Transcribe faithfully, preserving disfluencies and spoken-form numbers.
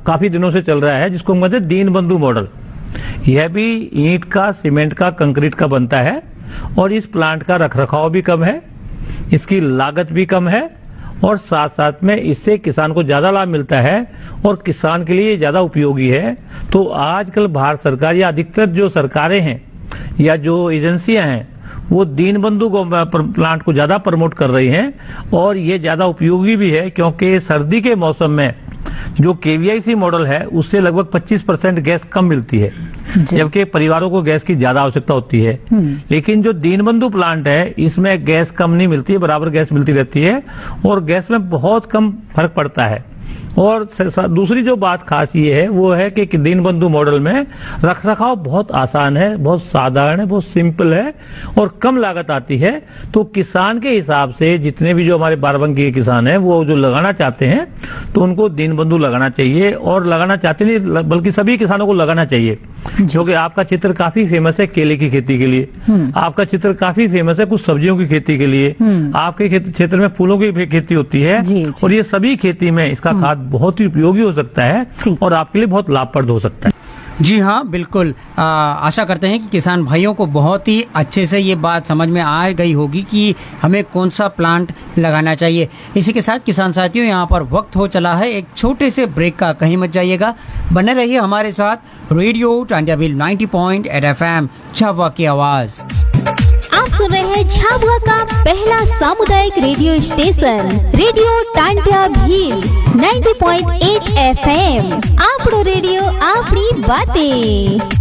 काफी दिनों से चल रहा है, जिसको हम कहते हैं दीन बंधु मॉडल। यह भी ईंट का, सीमेंट का, कंक्रीट का बनता है और इस प्लांट का रखरखाव भी कम है, इसकी लागत भी कम है और साथ साथ में इससे किसान को ज्यादा लाभ मिलता है और किसान के लिए ज्यादा उपयोगी है। तो आजकल भारत सरकार या अधिकतर जो सरकारें हैं या जो एजेंसियां हैं वो दीन बंधु प्लांट को ज्यादा प्रमोट कर रही हैं और ये ज्यादा उपयोगी भी है, क्योंकि सर्दी के मौसम में जो केवीआईसी मॉडल है उससे लगभग पच्चीस परसेंट गैस कम मिलती है, जबकि परिवारों को गैस की ज्यादा आवश्यकता होती है। लेकिन जो दीन बंधु प्लांट है इसमें गैस कम नहीं मिलती है, बराबर गैस मिलती रहती है और गैस में बहुत कम फर्क पड़ता है। और दूसरी जो बात खास ये है वो है कि दीन बंधु मॉडल में रखरखाव बहुत आसान है, बहुत साधारण है, बहुत सिंपल है और कम लागत आती है। तो किसान के हिसाब से जितने भी जो हमारे बाराबंकी के किसान हैं वो जो लगाना चाहते हैं तो उनको दीन बंधु लगाना चाहिए, और लगाना चाहते नहीं बल्कि सभी किसानों को लगाना चाहिए, क्योंकि आपका क्षेत्र काफी फेमस है केले की खेती के लिए, आपका क्षेत्र काफी फेमस है कुछ सब्जियों की खेती के लिए, आपके क्षेत्र में फूलों की खेती होती है और ये सभी खेती में इसका खाद बहुत ही उपयोगी हो सकता है और आपके लिए बहुत लाभप्रद हो सकता है। जी हाँ, बिल्कुल। आ, आशा करते हैं कि किसान भाइयों को बहुत ही अच्छे से ये बात समझ में आ गई होगी कि हमें कौन सा प्लांट लगाना चाहिए। इसी के साथ किसान साथियों, यहाँ पर वक्त हो चला है एक छोटे से ब्रेक का, कहीं मत जाइएगा, बने रहिए हमारे साथ। रेडियो टांड्याभिल नब्बे पॉइंट आठ एफ एम, झाबुआ की आवाज। आप सुन रहे हैं झाबुआ का पहला सामुदायिक रेडियो स्टेशन रेडियो टांड्याभिल नब्बे पॉइंट आठ एफ एम। आपड़ो रेडियो, आपड़ी बातें।